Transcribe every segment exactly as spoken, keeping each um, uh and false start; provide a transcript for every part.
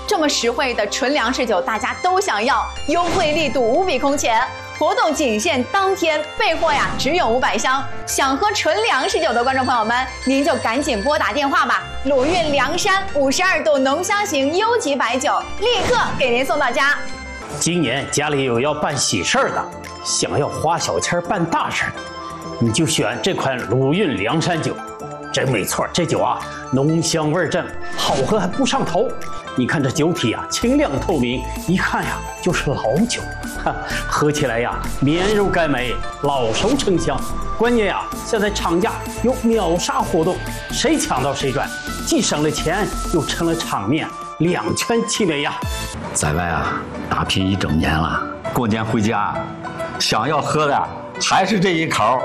这么实惠的纯粮食酒，大家都想要，优惠力度无比空前。活动仅限当天，备货呀只有五百箱。想喝纯粮食酒的观众朋友们，您就赶紧拨打电话吧。鲁韵梁山五十二度浓香型优级白酒，立刻给您送到家。 今年家里有要办喜事儿的，想要花小钱办大事儿的，你就选这款鲁韵梁山酒。真没错，这酒啊，浓香味正，好喝还不上头。你看这酒体啊，清亮透明，一看呀就是老酒，哈，喝起来呀绵柔甘美，老熟成香。关键呀，现在厂家有秒杀活动，谁抢到谁赚，既省了钱，又成了场面，两全其美呀。 在外啊打拼一整年了，过年回家，想要喝的还是这一口。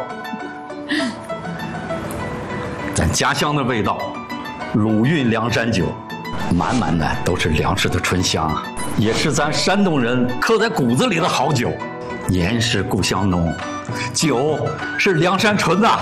咱家乡的味道，鲁韵梁山酒，满满的都是粮食的醇香啊，也是咱山东人刻在骨子里的好酒。年是故乡浓，酒是梁山醇呐。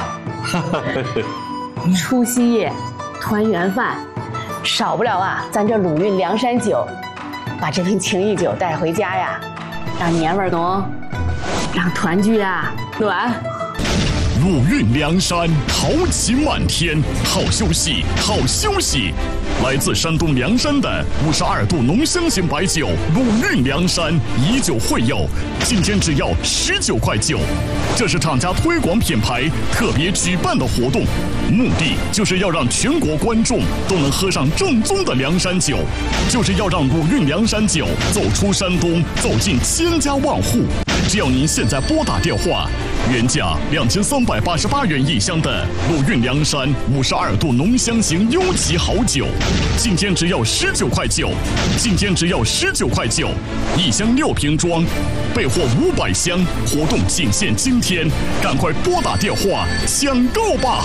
除夕夜，团圆饭，少不了啊，咱这鲁韵梁山酒。把这瓶情谊酒带回家呀，让年味浓，让团聚啊暖。 鲁韵梁山，豪气漫天，好休息，好休息。来自山东凉山的五十二度浓香型白酒鲁韵梁山，以酒会友，今天只要十九块九。这是厂家推广品牌特别举办的活动，目的就是要让全国观众都能喝上正宗的凉山酒，就是要让鲁韵梁山酒走出山东，走进千家万户。只要您现在拨打电话，原价两千三百八十八元一箱的鲁韵梁山五十二度浓香型优级好酒，今天只要十九块九，今天只要十九块九，一箱六瓶装，备货五百箱，活动仅限今天，赶快拨打电话抢购吧！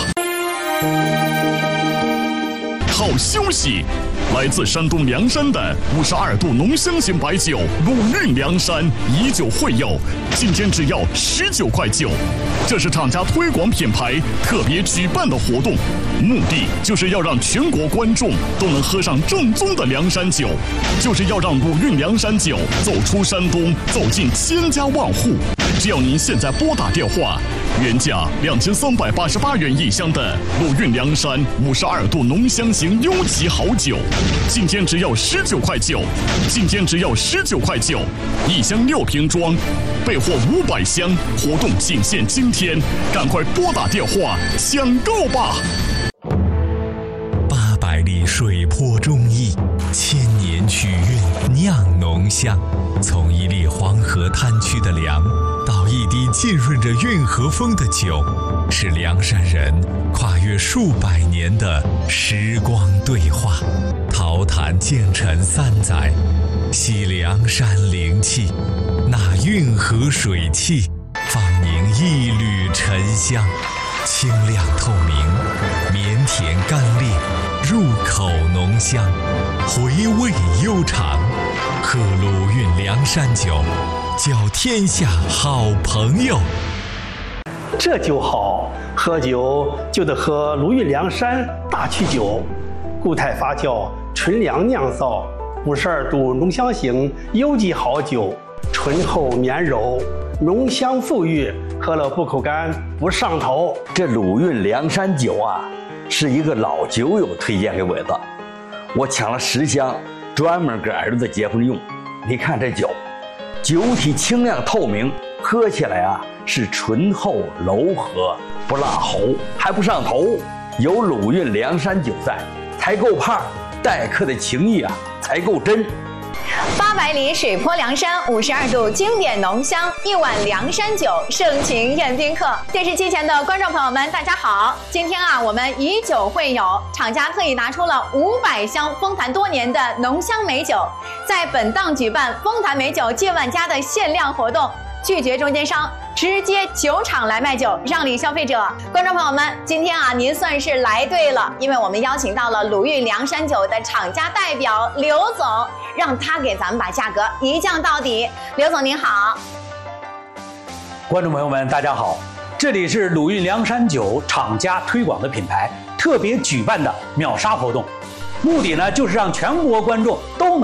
好休息，来自山东凉山的五十二度浓香型白酒鲁韵梁山，以酒会友，今天只要十九块九。这是厂家推广品牌特别举办的活动，目的就是要让全国观众都能喝上正宗的凉山酒，就是要让鲁韵梁山酒走出山东，走进千家万户。只要您现在拨打电话，原价两千三百八十八元一箱的鲁韵梁山五十二度浓香型优级好酒，今天只要十九块九，今天只要十九块九，一箱六瓶装，备货五百箱，活动仅限今天，赶快拨打电话抢购吧！ 八百里水泊忠义，千年曲韵酿浓香，从一粒黄河滩区的粮，到一滴浸润着运河风的酒，是凉山人跨越数百年的时光对话。陶坛建陈三载，吸凉山灵气，那运河水气，放凝一缕沉香，清亮透明，绵甜甘冽，入口浓香，回味悠长。喝鲁韵梁山酒，交天下好朋友。 这酒好，喝酒就得喝鲁韵梁山大曲酒，固态发酵，纯粮酿造，五十二度浓香型优级好酒，醇厚绵柔，浓香馥郁，喝了不口干，不上头。 这鲁韵梁山酒啊，是一个老酒友推荐给我的，我抢了十箱，专门给儿子结婚用。你看这酒，酒体清亮透明，喝起来啊是醇厚柔和，不辣喉，还不上头。有鲁韵梁山酒在，才够胖，待客的情谊啊才够真。 八百里水泊梁山五十二度经典浓香，一碗梁山酒，盛情宴宾客。电视机前的观众朋友们，大家好！今天啊，我们以酒会友，厂家特意拿出了五百箱丰坛多年的浓香美酒，在本档举办丰坛美酒借万家的限量活动，拒绝中间商，直接酒厂来卖酒，让利消费者。观众朋友们，今天啊，您算是来对了，因为我们邀请到了鲁韵梁山酒的厂家代表刘总，让他给咱们把价格一降到底。刘总您好。 观众朋友们，大家好，这里是鲁韵梁山酒厂家推广的品牌特别举办的秒杀活动，目的呢就是让全国观众都能